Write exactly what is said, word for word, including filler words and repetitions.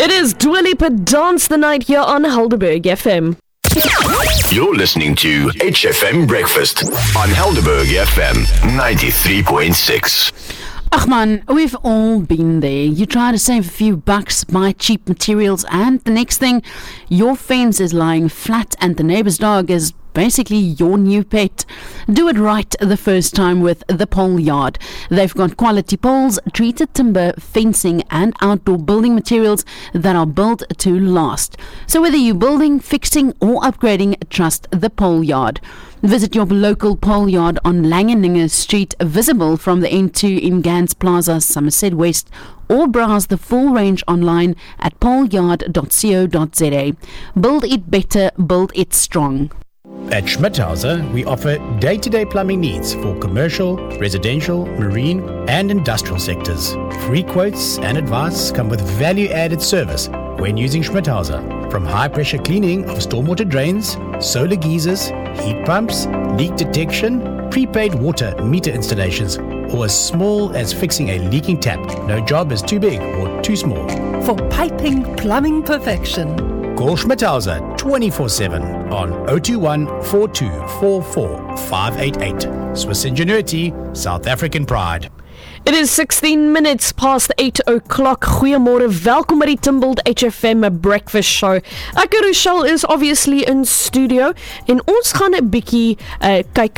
It is Dua Lipa Dance the Night here on Helderberg F M. You're listening to H F M Breakfast on Helderberg F M ninety-three point six. Ach man, we've all been there. You try to save a few bucks, buy cheap materials, and the next thing, your fence is lying flat and the neighbor's dog is basically your new pet. Do it right the first time with The Pole Yard. They've got quality poles, treated timber, fencing and outdoor building materials that are built to last. So whether you're building, fixing or upgrading, trust The Pole Yard. Visit your local pole yard on Langeninger Street, visible from the N two in Gans Plaza, Somerset West, or browse the full range online at poleyard dot co dot za. Build it better, build it strong. At Schmidhauser, we offer day-to-day plumbing needs for commercial, residential, marine and industrial sectors. Free quotes and advice come with value-added service when using Schmidhauser. From high-pressure cleaning of stormwater drains, solar geysers, heat pumps, leak detection, prepaid water meter installations, or as small as fixing a leaking tap. No job is too big or too small. For piping plumbing perfection, call Schmidhauser twenty-four seven on zero two one, four two four four, five eight eight. Swiss ingenuity, South African pride. It is sixteen minutes past eight o'clock. Goeiemôre, welkom by die Timbold H F M Breakfast Show. Ek en Rochelle is obviously in studio en ons gaan 'n bietjie uh, kyk